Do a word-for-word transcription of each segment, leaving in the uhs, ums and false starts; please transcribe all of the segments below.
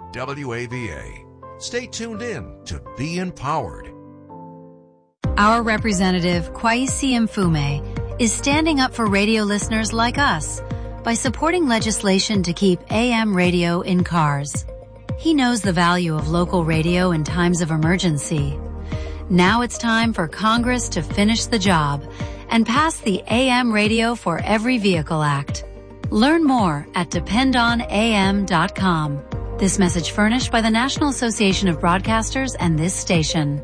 W A V A. Stay tuned in to Be Empowered. Our representative, Kweisi Mfume, is standing up for radio listeners like us by supporting legislation to keep A M radio in cars. He knows the value of local radio in times of emergency. Now it's time for Congress to finish the job and pass the A M Radio for Every Vehicle Act. Learn more at depend on A M dot com. This message furnished by the National Association of Broadcasters and this station.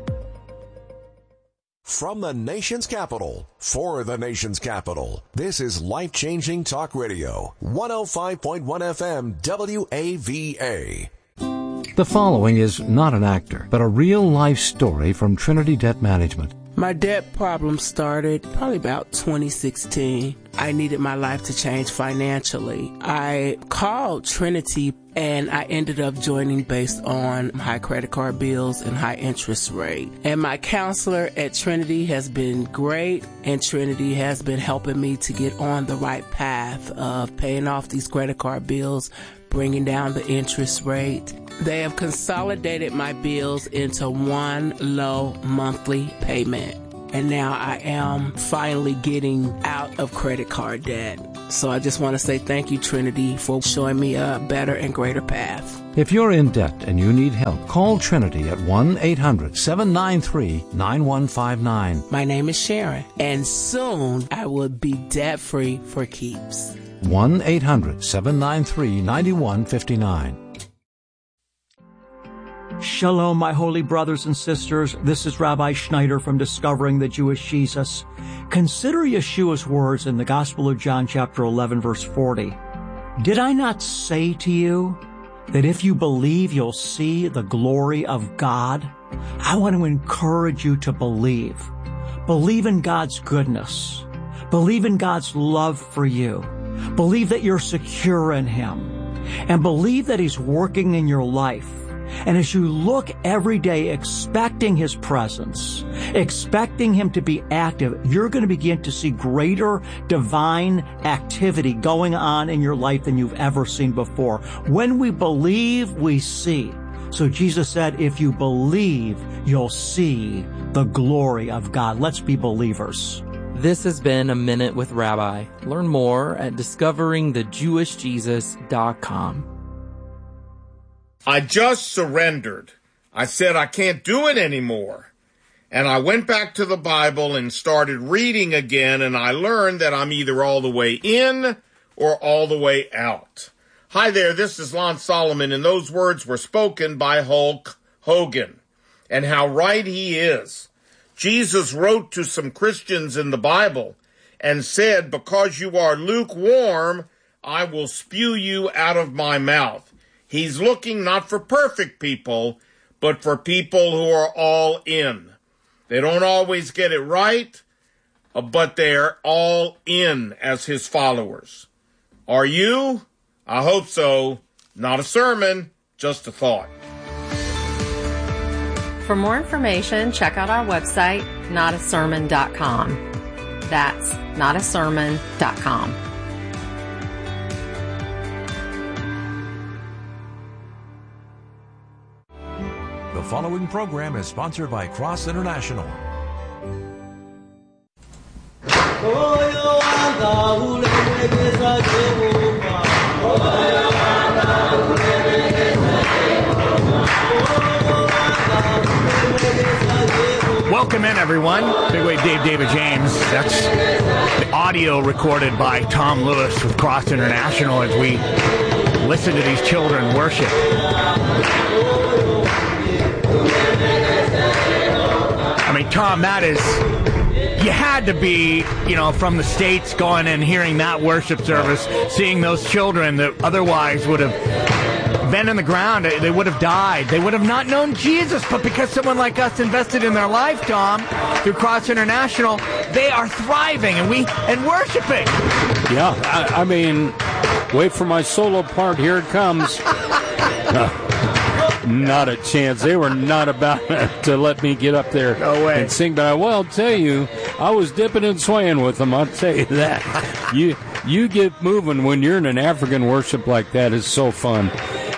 From the nation's capital, for the nation's capital, this is Life-Changing Talk Radio, one oh five point one F M W A V A. The following is not an actor, but a real-life story from Trinity Debt Management. My debt problem started probably about twenty sixteen. I needed my life to change financially. I called Trinity and I ended up joining based on high credit card bills and high interest rate. And my counselor at Trinity has been great, and Trinity has been helping me to get on the right path of paying off these credit card bills, bringing down the interest rate. They have consolidated my bills into one low monthly payment. And now I am finally getting out of credit card debt. So I just want to say thank you, Trinity, for showing me a better and greater path. If you're in debt and you need help, call Trinity at one eight hundred seven nine three nine one five nine. My name is Sharon, and soon I will be debt-free for keeps. one eight hundred seven nine three nine one five nine. Shalom, my holy brothers and sisters. This is Rabbi Schneider from Discovering the Jewish Jesus. Consider Yeshua's words in the Gospel of John, chapter eleven, verse forty. Did I not say to you that if you believe, you'll see the glory of God? I want to encourage you to believe. Believe in God's goodness. Believe in God's love for you. Believe that you're secure in Him. And believe that He's working in your life. And as you look every day expecting His presence, expecting Him to be active, you're going to begin to see greater divine activity going on in your life than you've ever seen before. When we believe, we see. So Jesus said, if you believe, you'll see the glory of God. Let's be believers. This has been A Minute with Rabbi. Learn more at discovering the jewish jesus dot com. I just surrendered. I said I can't do it anymore. And I went back to the Bible and started reading again, and I learned that I'm either all the way in or all the way out. Hi there, this is Lon Solomon, and those words were spoken by Hulk Hogan. And how right he is. Jesus wrote to some Christians in the Bible and said, because you are lukewarm, I will spew you out of my mouth. He's looking not for perfect people, but for people who are all in. They don't always get it right, but they're all in as his followers. Are you? I hope so. Not a sermon, just a thought. For more information, check out our website, not a sermon dot com. That's not a sermon dot com. The following program is sponsored by Cross International. Welcome in, everyone. Big Way Dave, David James. That's the audio recorded by Tom Lewis with Cross International as we listen to these children worship. I mean, Tom, that is, you had to be, you know, from the States going and hearing that worship service, seeing those children that otherwise would have been in the ground. They would have died. They would have not known Jesus. But because someone like us invested in their life, Tom, through Cross International, they are thriving and we and worshiping. Yeah, I, I mean, wait for my solo part. Here it comes. Uh, not a chance. They were not about to let me get up there no way. and sing. But I will tell you, I was dipping and swaying with them. I'll tell you that. you you get moving when you're in an African worship like that. It's so fun.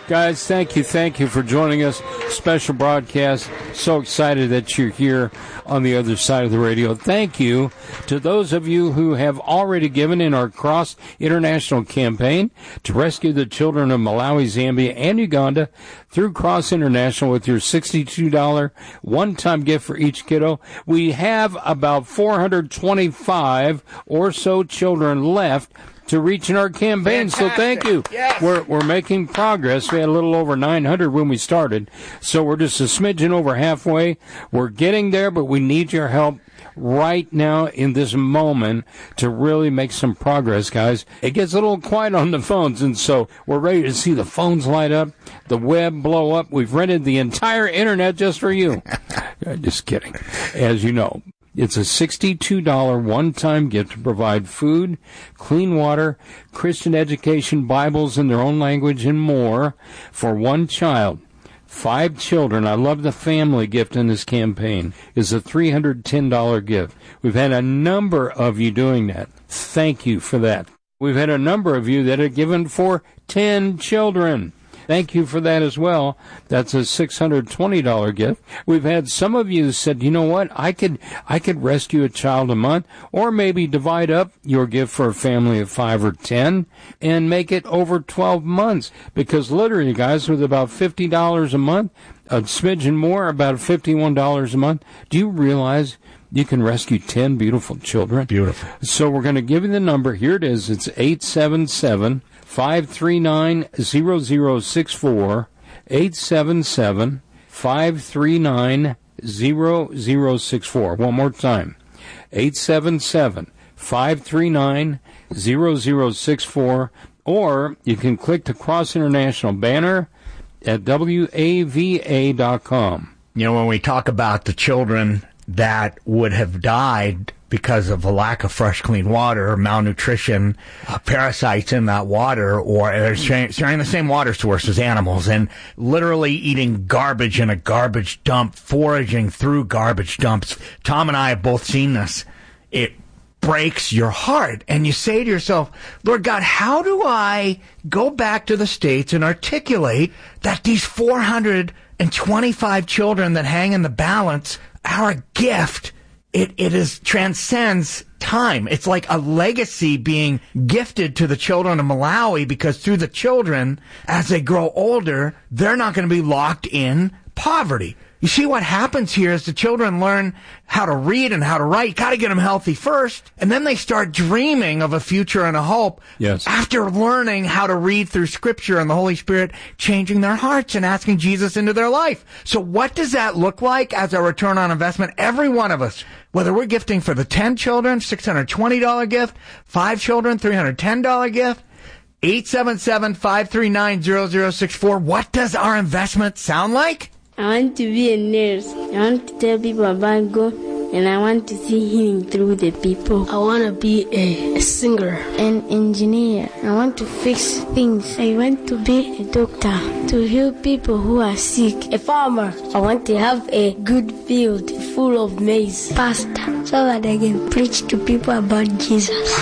Guys, thank you, thank you for joining us. Special broadcast. So excited that you're here on the other side of the radio. Thank you to those of you who have already given in our Cross International campaign to rescue the children of Malawi, Zambia, and Uganda through Cross International with your sixty-two dollars one-time gift for each kiddo. We have about four hundred twenty-five or so children left to reach in our campaign. Fantastic. So thank you. Yes. We're we're making progress. We had a little over nine hundred when we started, so we're just a smidgen over halfway. We're getting there, but we need your help right now in this moment to really make some progress, guys. It gets a little quiet on the phones, and so we're ready to see the phones light up, the web blow up. We've rented the entire internet just for you. Just kidding. As you know, it's a sixty-two dollars one-time gift to provide food, clean water, Christian education, Bibles in their own language, and more for one child. Five children. I love the family gift in this campaign. Is a three hundred ten dollars gift. We've had a number of you doing that. Thank you for that. We've had a number of you that have given for ten children. Thank you for that as well. That's a six hundred twenty dollars gift. We've had some of you said, you know what, I could I could rescue a child a month, or maybe divide up your gift for a family of five or ten and make it over twelve months. Because literally, guys, with about fifty dollars a month, a smidgen more, about fifty-one dollars a month, do you realize you can rescue ten beautiful children? Beautiful. So we're going to give you the number. Here it is. It's eight seven seven, five three nine, zero zero six four, eight seven seven, five three nine, zero zero six four. One more time, eight seven seven, five three nine, zero zero six four, or you can click the Cross International banner at W A V A dot com. You know, when we talk about the children that would have died because of a lack of fresh, clean water, malnutrition, uh, parasites in that water, or uh, sharing, sharing the same water source as animals, and literally eating garbage in a garbage dump, foraging through garbage dumps. Tom and I have both seen this. It breaks your heart, and you say to yourself, Lord God, how do I go back to the States and articulate that these four hundred twenty-five children that hang in the balance are a gift? It it is transcends time. It's like a legacy being gifted to the children of Malawi, because through the children, as they grow older, they're not going to be locked in poverty. You see what happens here is the children learn how to read and how to write. Got to get them healthy first, and then they start dreaming of a future and a hope. Yes. After learning how to read through Scripture and the Holy Spirit changing their hearts and asking Jesus into their life. So what does that look like as a return on investment? Every one of us, whether we're gifting for the ten children, six hundred twenty dollars gift, five children, three hundred ten dollars gift, eight seven seven, five three nine, zero zero six four. What does our investment sound like? I want to be a nurse. I want to tell people about God, and I want to see healing through the people. I want to be a, a singer. An engineer. I want to fix things. I want to be a doctor, to heal people who are sick. A farmer. I want to have a good field full of maize. Pastor, so that I can preach to people about Jesus.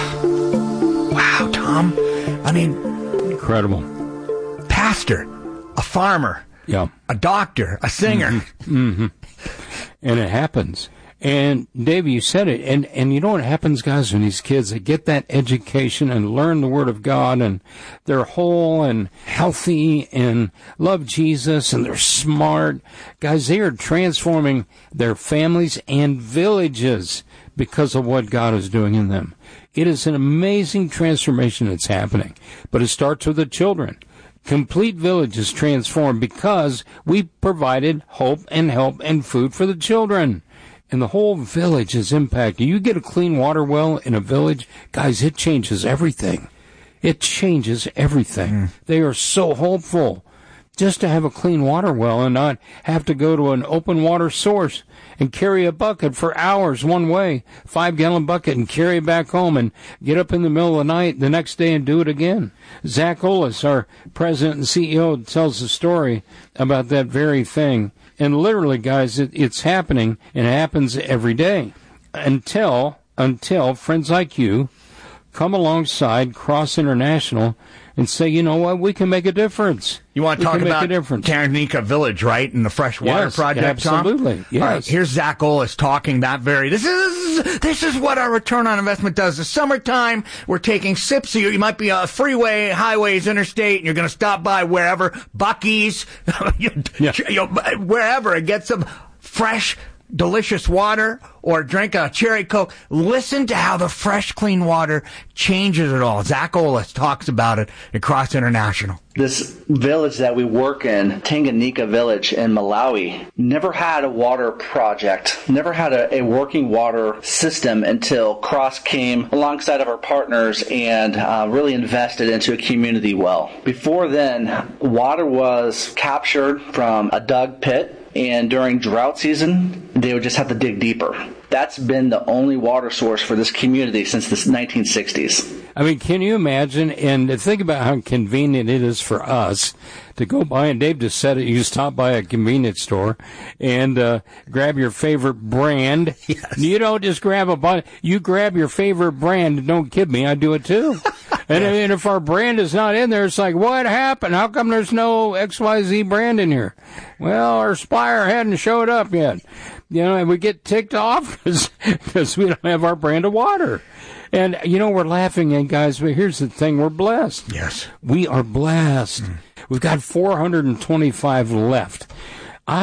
Wow, Tom. I mean, incredible. Pastor, a farmer. Yeah. A doctor, a singer. Mm-hmm. Mm-hmm. And it happens. And, Dave, you said it. And, and you know what happens, guys, when these kids, they get that education and learn the Word of God, and they're whole and healthy and love Jesus, and they're smart. Guys, they are transforming their families and villages because of what God is doing in them. It is an amazing transformation that's happening. But it starts with the children. Complete village is transformed because we provided hope and help and food for the children. And the whole village is impacted. You get a clean water well in a village, guys, it changes everything. It changes everything. Mm. They are so hopeful just to have a clean water well and not have to go to an open water source and carry a bucket for hours one way, five-gallon bucket, and carry it back home and get up in the middle of the night the next day and do it again. Zach Olis, our president and C E O, tells the story about that very thing. And literally, guys, it, it's happening, and it happens every day until, until friends like you come alongside Cross International and say, you know what, we can make a difference. You want to we talk can about make a difference. Tanganyika Village, right, and the Fresh Water yes, Project, Tom? Absolutely, yes. All right, here's Zach Olis talking that very, this is this is what our return on investment does. The summertime, we're taking sips of you. You might be a freeway, highways, interstate, and you're going to stop by wherever, Buc-ee's, you, yeah. you know, wherever, and get some fresh, delicious water or drink a cherry Coke. Listen to how the fresh, clean water changes it all. Zach Olis talks about it at Cross International. This village that we work in, Tanganyika Village in Malawi, never had a water project, never had a, a working water system until Cross came alongside of our partners and uh, really invested into a community well. Before then, water was captured from a dug pit, and during drought season, they would just have to dig deeper. That's been the only water source for this community since the nineteen sixties. I mean, can you imagine? And think about how convenient it is for us to go by, and Dave just said it, you stop by a convenience store and uh, grab your favorite brand. Yes. You don't just grab a bottle. You grab your favorite brand. Don't kid me, I do it too. And, yeah. and if our brand is not in there, it's like, what happened? How come there's no X Y Z brand in here? Well, our Spire hadn't showed up yet. You know, and we get ticked off because we don't have our brand of water. And, you know, we're laughing, and guys, but here's the thing, we're blessed. Yes. We are blessed. Mm. We've got four hundred twenty-five left.